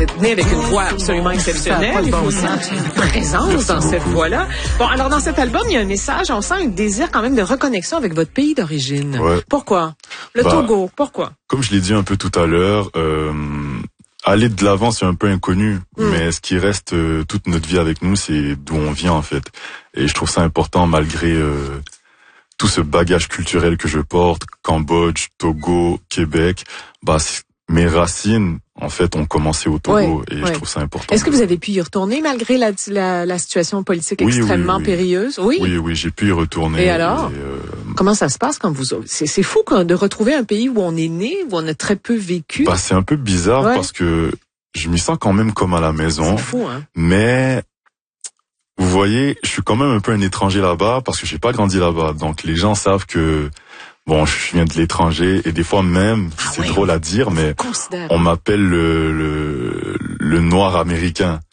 êtes né avec une voix absolument exceptionnelle. Il faut aussi une présence dans cette voix-là. Bon, alors dans cet album, il y a un message, on sent un désir quand même de reconnexion avec votre pays d'origine. Ouais. Pourquoi? Le Togo, pourquoi? Comme je l'ai dit un peu tout à l'heure, aller de l'avant, c'est un peu inconnu, mais ce qui reste toute notre vie avec nous, c'est d'où on vient en fait. Et je trouve ça important malgré tout ce bagage culturel que je porte, Cambodge, Togo, Québec, mes racines, en fait, ont commencé au Togo et je trouve ça important. Est-ce que vous avez pu y retourner malgré la situation politique extrêmement périlleuse? Oui, j'ai pu y retourner. Et alors? Comment ça se passe quand vous... C'est fou de retrouver un pays où on est né, où on a très peu vécu. C'est un peu bizarre parce que je m'y sens quand même comme à la maison. C'est fou, hein? Mais... Vous voyez, je suis quand même un peu un étranger là-bas parce que j'ai pas grandi là-bas. Donc les gens savent que je viens de l'étranger et des fois même, c'est drôle à dire, mais on m'appelle le noir américain.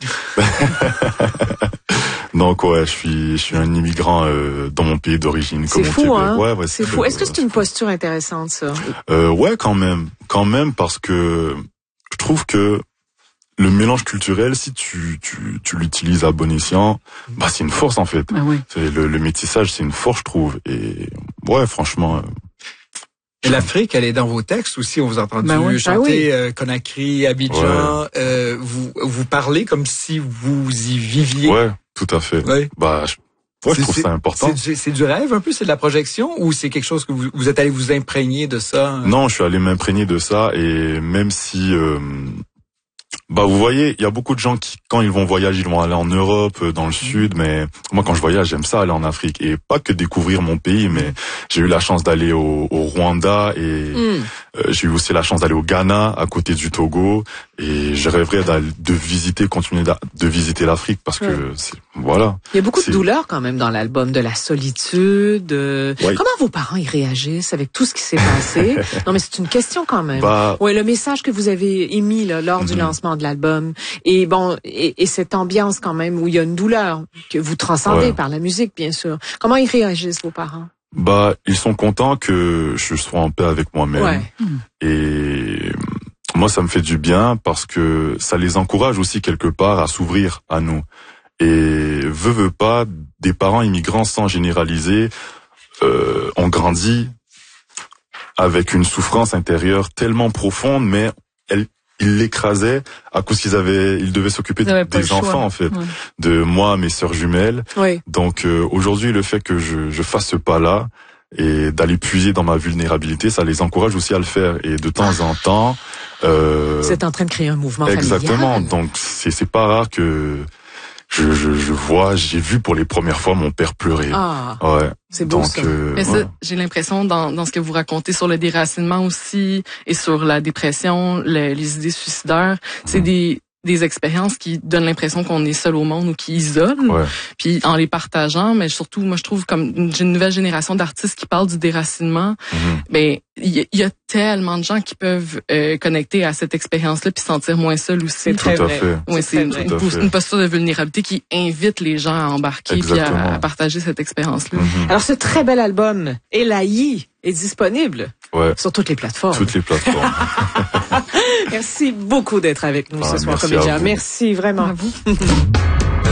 Donc je suis un immigrant dans mon pays d'origine comme au Québec. Hein? Ouais, c'est fou. Est-ce que c'est une posture intéressante ça? Ouais, quand même parce que je trouve que le mélange culturel, si tu l'utilises à bon escient, c'est une force en fait. Ah oui. Le métissage, c'est une force, je trouve. Et ouais, franchement. Et l'Afrique, elle est dans vos textes aussi. On vous a entendu chanter Conakry, Abidjan. Ouais. Vous parlez comme si vous y viviez. Ouais, tout à fait. Ouais. Je trouve ça important. C'est du rêve un peu, c'est de la projection ou c'est quelque chose que vous êtes allé vous imprégner de ça? Non, je suis allé m'imprégner de ça et même si vous voyez, il y a beaucoup de gens qui, quand ils vont voyager, ils vont aller en Europe, dans le sud, mais moi, quand je voyage, j'aime ça aller en Afrique. Et pas que découvrir mon pays, mais j'ai eu la chance d'aller au Rwanda et j'ai eu aussi la chance d'aller au Ghana, à côté du Togo. Et je rêverais continuer de visiter l'Afrique parce que voilà. Il y a beaucoup de douleur quand même dans l'album, de la solitude. Comment vos parents y réagissent avec tout ce qui s'est passé? Non, mais c'est une question quand même. Le message que vous avez émis là, lors du lancement de l'album et cette ambiance quand même où il y a une douleur que vous transcendez par la musique, bien sûr. Comment ils réagissent vos parents? Ils sont contents que je sois en paix avec moi-même. Et moi, ça me fait du bien parce que ça les encourage aussi quelque part à s'ouvrir à nous. Et veut pas, des parents immigrants, sans généraliser, ont grandi avec une souffrance intérieure tellement profonde, mais ils l'écrasaient à cause qu'ils devaient s'occuper des enfants, en fait. De moi, mes sœurs jumelles. Donc, aujourd'hui, le fait que je fasse ce pas-là, et d'aller puiser dans ma vulnérabilité, ça les encourage aussi à le faire. Et de temps en temps... Vous êtes en train de créer un mouvement familial. Exactement. Donc, c'est pas rare que j'ai vu pour les premières fois mon père pleurer. C'est beau. Donc, mais ça, j'ai l'impression dans ce que vous racontez sur le déracinement aussi et sur la dépression, les idées suicidaires, c'est des expériences qui donnent l'impression qu'on est seul au monde ou qui isolent. Puis en les partageant, mais surtout, moi je trouve comme j'ai une nouvelle génération d'artistes qui parlent du déracinement. Il y a tellement de gens qui peuvent connecter à cette expérience-là puis se sentir moins seuls aussi. C'est très vrai. C'est une posture de vulnérabilité qui invite les gens à embarquer puis à partager cette expérience-là. Alors ce très bel album, Elahi, est disponible sur toutes les plateformes. Toutes les plateformes. Merci beaucoup d'être avec nous ce soir, comédien. Merci vraiment. À vous.